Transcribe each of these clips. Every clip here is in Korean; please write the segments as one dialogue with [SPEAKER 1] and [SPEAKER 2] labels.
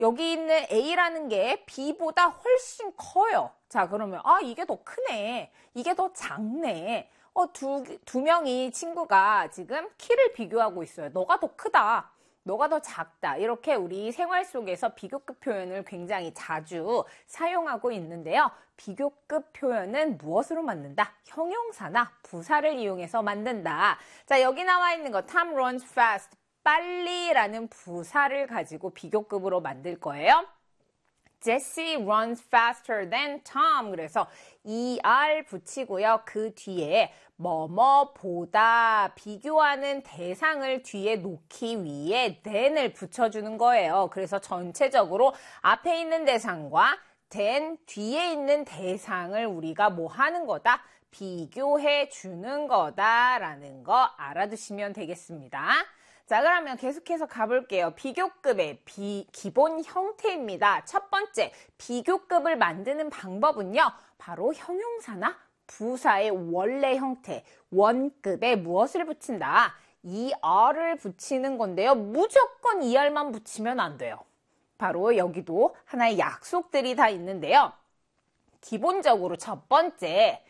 [SPEAKER 1] 여기 있는 A라는 게 B보다 훨씬 커요. 자, 그러면 이게 더 크네. 이게 더 작네. 두 명이 친구가 지금 키를 비교하고 있어요. 너가 더 크다. 너가 더 작다. 이렇게 우리 생활 속에서 비교급 표현을 굉장히 자주 사용하고 있는데요. 비교급 표현은 무엇으로 만든다? 형용사나 부사를 이용해서 만든다. 자, 여기 나와 있는 거 Tom runs fast. 빨리라는 부사를 가지고 비교급으로 만들 거예요. Jesse runs faster than Tom. 그래서 er 붙이고요. 그 뒤에 뭐뭐보다 비교하는 대상을 뒤에 놓기 위해 than을 붙여주는 거예요. 그래서 전체적으로 앞에 있는 대상과 than 뒤에 있는 대상을 우리가 뭐 하는 거다? 비교해 주는 거다라는 거 알아두시면 되겠습니다. 자, 그러면 계속해서 가볼게요. 비교급의 기본 형태입니다. 첫 번째, 비교급을 만드는 방법은요. 바로 형용사나 부사의 원래 형태, 원급에 무엇을 붙인다? er를 붙이는 건데요. 무조건 er만 붙이면 안 돼요. 바로 여기도 하나의 약속들이 다 있는데요. 기본적으로 첫 번째,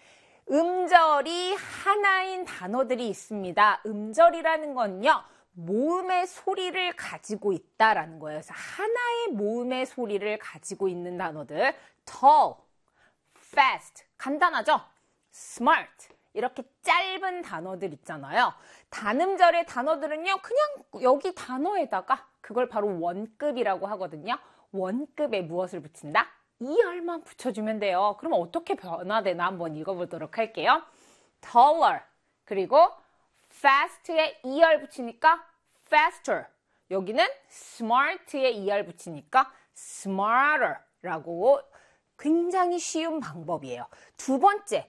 [SPEAKER 1] 음절이 하나인 단어들이 있습니다. 음절이라는 건요. 모음의 소리를 가지고 있다라는 거예요. 그래서 하나의 모음의 소리를 가지고 있는 단어들 tall, fast, 간단하죠? smart, 이렇게 짧은 단어들 있잖아요. 단음절의 단어들은요. 그냥 여기 단어에다가 그걸 바로 원급이라고 하거든요. 원급에 무엇을 붙인다? er만 붙여주면 돼요. 그럼 어떻게 변화되나 한번 읽어보도록 할게요. taller, 그리고 fast에 er 붙이니까 faster. 여기는 smart에 er 붙이니까 smarter라고 굉장히 쉬운 방법이에요. 두 번째,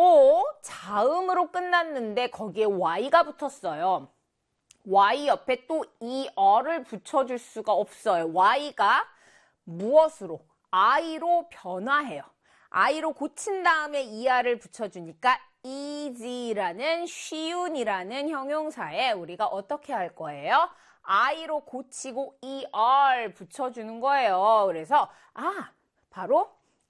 [SPEAKER 1] 자음으로 끝났는데 거기에 y가 붙었어요. y 옆에 또 er를 붙여줄 수가 없어요. y가 무엇으로? i로 변화해요. i로 고친 다음에 er를 붙여주니까 easy라는 쉬운이라는 형용사에 우리가 어떻게 할 거예요? i로 고치고 er 붙여주는 거예요. 그래서 바로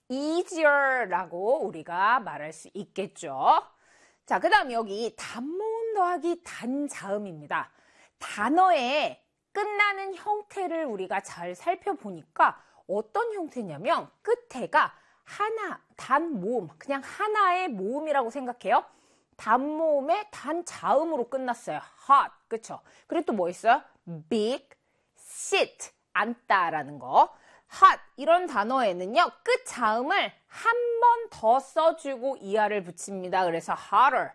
[SPEAKER 1] easier라고 우리가 말할 수 있겠죠. 자, 그 다음 여기 단모음 더하기 단자음입니다. 단어의 끝나는 형태를 우리가 잘 살펴보니까 어떤 형태냐면 끝에가 하나, 단모음, 그냥 하나의 모음이라고 생각해요. 단모음에 단자음으로 끝났어요. hot, 그쵸? 그리고 또 뭐 있어요? big, sit, 앉다라는 거. hot, 이런 단어에는요, 끝자음을 한 번 더 써주고 er를 붙입니다. 그래서 hotter,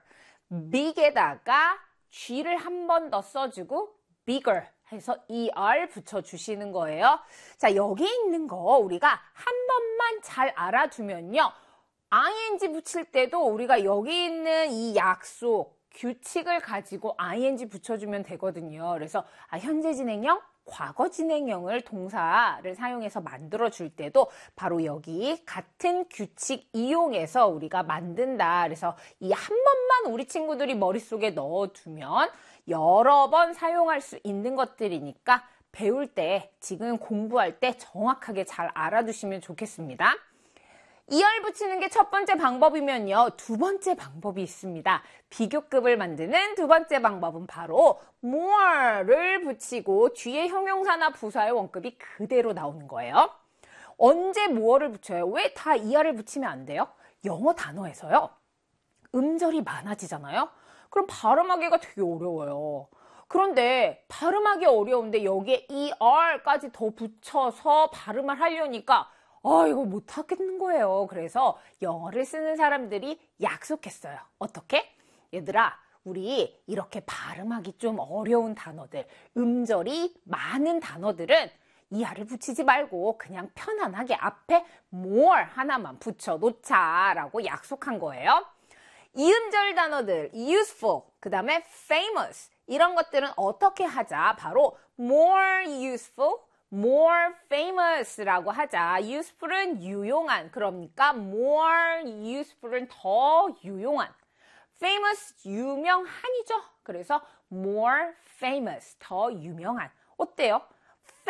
[SPEAKER 1] big에다가 g를 한 번 더 써주고 bigger 해서 er 붙여주시는 거예요. 자, 여기 있는 거 우리가 한 번만 잘 알아두면요. ing 붙일 때도 우리가 여기 있는 이 약속, 규칙을 가지고 ing 붙여주면 되거든요. 그래서 현재 진행형, 과거 진행형을 동사를 사용해서 만들어줄 때도 바로 여기 같은 규칙 이용해서 우리가 만든다. 그래서 이 한 번만 우리 친구들이 머릿속에 넣어두면 여러 번 사용할 수 있는 것들이니까 배울 때, 지금 공부할 때 정확하게 잘 알아두시면 좋겠습니다. er 붙이는 게 첫 번째 방법이면요. 두 번째 방법이 있습니다. 비교급을 만드는 두 번째 방법은 바로 more를 붙이고 뒤에 형용사나 부사의 원급이 그대로 나오는 거예요. 언제 more를 붙여요? 왜 다 er를 붙이면 안 돼요? 영어 단어에서요. 음절이 많아지잖아요. 그럼 발음하기가 되게 어려워요. 그런데 발음하기 어려운데 여기에 er까지 더 붙여서 발음을 하려니까 이거 못 하겠는 거예요. 그래서 영어를 쓰는 사람들이 약속했어요. 어떻게? 얘들아, 우리 이렇게 발음하기 좀 어려운 단어들, 음절이 많은 단어들은 er를 붙이지 말고 그냥 편안하게 앞에 more 하나만 붙여놓자라고 약속한 거예요. 이음절 단어들, useful, 그 다음에 famous, 이런 것들은 어떻게 하자? 바로 more useful, more famous라고 하자. useful은 유용한, 그러니까 more useful은 더 유용한, famous 유명한이죠. 그래서 more famous, 더 유명한. 어때요?